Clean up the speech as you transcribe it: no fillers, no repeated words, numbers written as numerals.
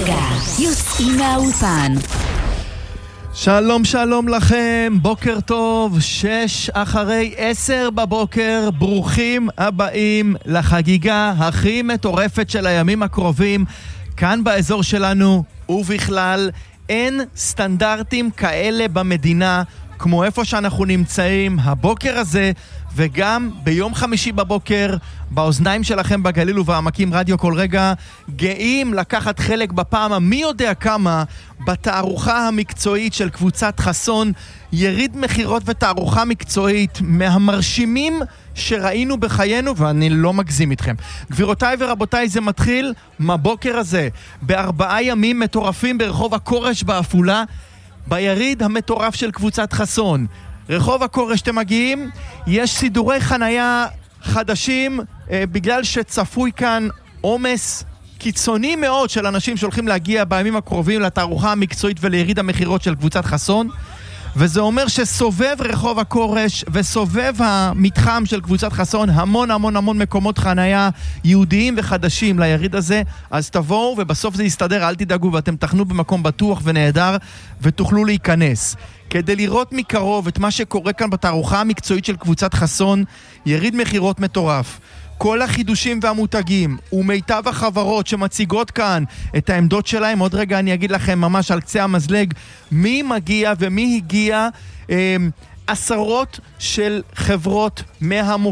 רגע, יוצאים מהאולפן. שלום שלום לכם, בוקר טוב, 6:10 בבוקר, ברוכים הבאים לחגיגה הכי מטורפת של הימים הקרובים, כאן באזור שלנו ובכלל. אין סטנדרטים כאלה במדינה כמו איפה שאנחנו נמצאים הבוקר הזה, וגם ביום חמישי בבוקר באוזניים שלכם בגליל ובעמקים רדיו כל רגע, גאים לקחת חלק בפעם המי יודע כמה בתערוכה המקצועית של קבוצת חסון, יריד מחירות ותערוכה מקצועית מהמרשימים שראינו בחיינו, ואני לא מגזים איתכם. גבירותיי ורבותיי, זה מתחיל מבוקר הזה, ב4 ימים מטורפים ברחוב הקורש באפולה, ביריד המטורף של קבוצת חסון. רחוב הקורש אתם מגיעים, יש סידורי חנייה חדשים, בגלל שצפוי כאן עומס קיצוני מאוד של אנשים שהולכים להגיע בימים הקרובים לתערוכה המקצועית וליריד המחירות של קבוצת חסון, וזה אומר שסובב רחוב הקורש וסובב המתחם של קבוצת חסון המון המון המון מקומות חנייה יהודיים וחדשים ליריד הזה. אז תבואו ובסוף זה יסתדר, אל תדאגו, ואתם תחנו במקום בטוח ונהדר ותוכלו להיכנס. כדי לראות מקרוב את מה שקורה כאן בתערוכה המקצועית של קבוצת חסון, יריד מחירות מטורף, כל החידושים והמותגים ומיטב החברות שמציגות כאן את העמדות שלהם. עוד רגע אני אגיד לכם ממש על קצה המזלג מי מגיע ומי הגיע. עשרות של חברות מהמובילות